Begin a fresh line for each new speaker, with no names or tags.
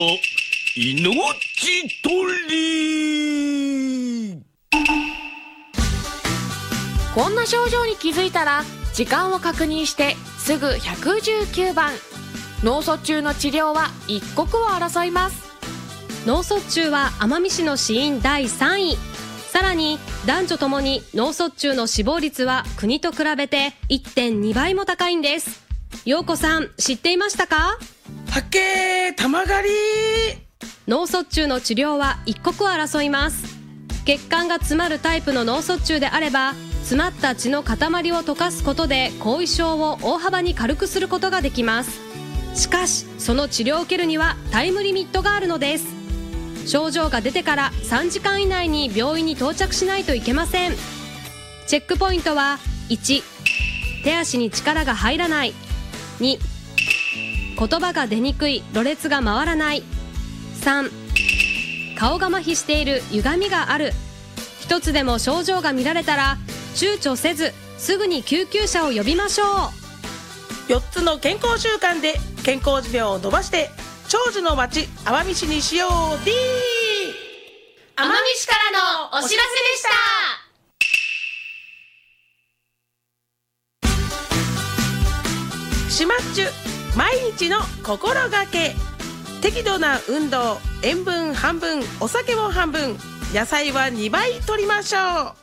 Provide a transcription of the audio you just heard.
命取り。
こんな症状に気づいたら時間を確認してすぐ119番。脳卒中の治療は一刻を争います。
脳卒中は奄美市の死因第3位。さらに男女ともに脳卒中の死亡率は国と比べて 1.2 倍も高いんです。陽子さん、知っていましたか？
はっけー、玉狩り。
脳卒中の治療は一刻を争います。血管が詰まるタイプの脳卒中であれば、詰まった血の塊を溶かすことで後遺症を大幅に軽くすることができます。しかしその治療を受けるにはタイムリミットがあるのです。症状が出てから3時間以内に病院に到着しないといけません。チェックポイントは1、手足に力が入らない。2、言葉が出にくい、ろれつが回らない。3、顔が麻痺している、歪みがある。一つでも症状が見られたら躊躇せずすぐに救急車を呼びましょう。
4つの健康習慣で健康寿命を伸ばして長寿の町奄美市にしよう。 D
奄美市からのお知らせでした。
しまっちゅ毎日の心がけ。適度な運動、塩分半分、お酒も半分、野菜は2倍摂りましょう。